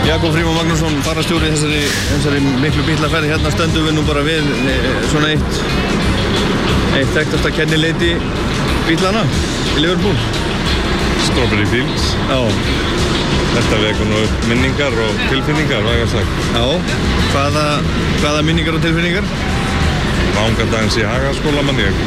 Jakob Frímann Magnússon, fararstjóri þessari miklu bílaferð. Hérna stöndum við nú bara við svona eitt þekktasta kennileiti bílana í Liverpool. Strawberry Fields. Já. Þetta vekur nú upp minningar og tilfinningar, vægast sagt. Já. Hvaða minningar og tilfinningar? Langadagins í Hagaskóla man ég.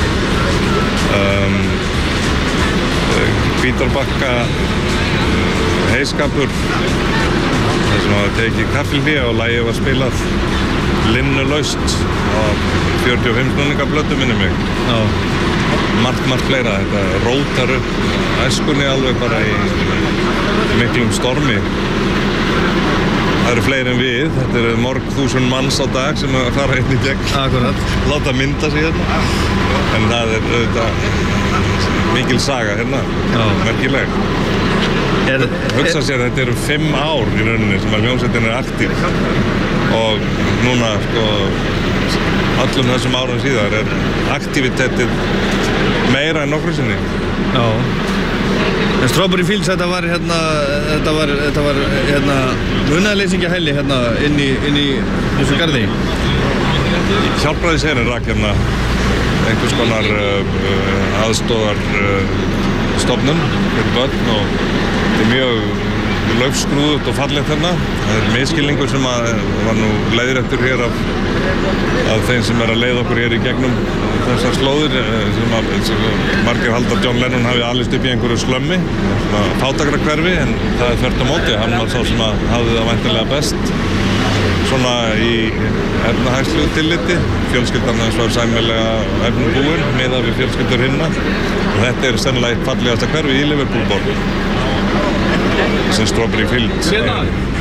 Hvítárbakka heiskapur. Það sem hafa tekið kaffilhlé og lagið var spilað linnulaust á 45 snúningaplötu minni mig. Já. Margt fleira. Þetta rótar upp æskunni alveg bara í miklum stormi. Það eru fleiri en við. Þetta eru mörg þúsund manns á dag sem fara hérna í gegn. Akkurat. Láta mynda sig hérna. En það er auðvitað mikil saga hérna. Já. Merkileg. Hugsa sér að þetta eru 5 ár í rauninni sem að hljómsveitin er aktív og núna sko allum þessum árum síðar er aktivitetið meira en nokkru sinni. Já. En Strawberry Fields, þetta var munaðarleysingjahelli hérna inn í þessu garði. Hjálpræðisherinn rak hérna einhvers konar aðstoðarstofnun fyrir börn og þetta er mjög laufskrúðugt og fallegt hérna. Það er misskilningur sem var nú leiðréttur hér af þeim sem að leiða okkur hér í gegnum þessar slóðir sem margir halda að John Lennon hafi alist upp í einhverju slömmi, fátækrahverfi, en það er þvert á móti. Hann var sá sem að hafði það væntanlega best svona í efnahagslegu tilliti. Fjölskyldan hans var sæmilega efnubúin miðað við fjölskyldur hinna. Þetta er sennilega eitt fallegasta hverfi í Liverpool borg sem Strawberry Fields.